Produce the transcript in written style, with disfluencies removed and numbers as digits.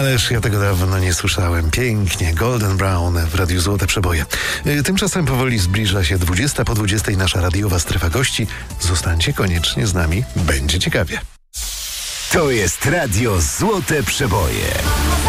Ależ ja tego dawno nie słyszałem. Pięknie, Golden Brown w Radiu Złote Przeboje. Tymczasem powoli zbliża się 20 po 20 nasza radiowa strefa gości. Zostańcie koniecznie z nami, będzie ciekawie. To jest Radio Złote Przeboje.